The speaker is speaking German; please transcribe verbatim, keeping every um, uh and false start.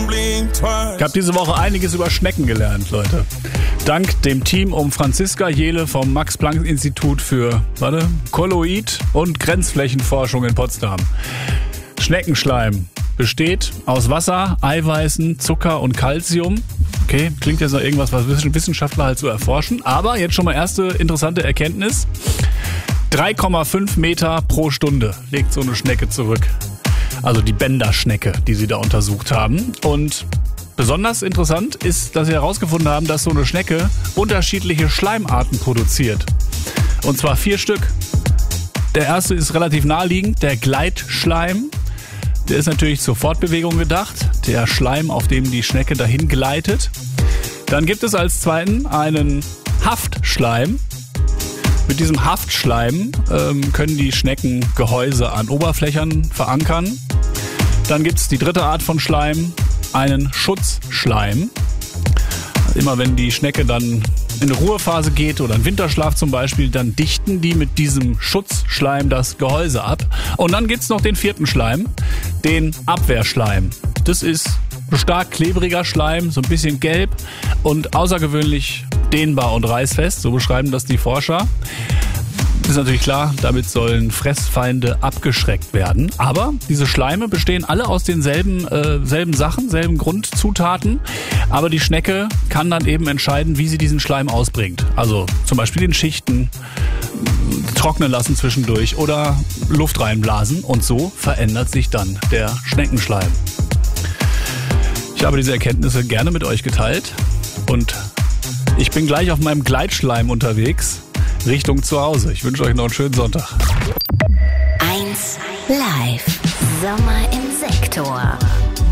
Ich habe diese Woche einiges über Schnecken gelernt, Leute. Dank dem Team um Franziska Jehle vom Max-Planck-Institut für warte, Kolloid- und Grenzflächenforschung in Potsdam. Schneckenschleim besteht aus Wasser, Eiweißen, Zucker und Calcium. Okay, klingt jetzt noch irgendwas, was Wissenschaftler halt so erforschen. Aber jetzt schon mal erste interessante Erkenntnis. drei Komma fünf Meter pro Stunde legt so eine Schnecke zurück. Also die Bänderschnecke, die sie da untersucht haben. Und besonders interessant ist, dass sie herausgefunden haben, dass so eine Schnecke unterschiedliche Schleimarten produziert. Und zwar vier Stück. Der erste ist relativ naheliegend, der Gleitschleim. Der ist natürlich zur Fortbewegung gedacht. Der Schleim, auf dem die Schnecke dahin gleitet. Dann gibt es als zweiten einen Haftschleim. Mit diesem Haftschleim ähm, können die Schnecken Gehäuse an Oberflächen verankern. Dann gibt es die dritte Art von Schleim, einen Schutzschleim. Immer wenn die Schnecke dann in eine Ruhephase geht oder in Winterschlaf zum Beispiel, dann dichten die mit diesem Schutzschleim das Gehäuse ab. Und dann gibt es noch den vierten Schleim, den Abwehrschleim. Das ist stark klebriger Schleim, so ein bisschen gelb und außergewöhnlich dehnbar und reißfest, so beschreiben das die Forscher. Ist natürlich klar, damit sollen Fressfeinde abgeschreckt werden. Aber diese Schleime bestehen alle aus denselben äh, selben Sachen, selben Grundzutaten. Aber die Schnecke kann dann eben entscheiden, wie sie diesen Schleim ausbringt. Also zum Beispiel in Schichten trocknen lassen zwischendurch oder Luft reinblasen. Und so verändert sich dann der Schneckenschleim. Ich habe diese Erkenntnisse gerne mit euch geteilt. Und ich bin gleich auf meinem Gleitschleim unterwegs. Richtung zu Hause. Ich wünsche euch noch einen schönen Sonntag. eins Live. Sommer im Sektor.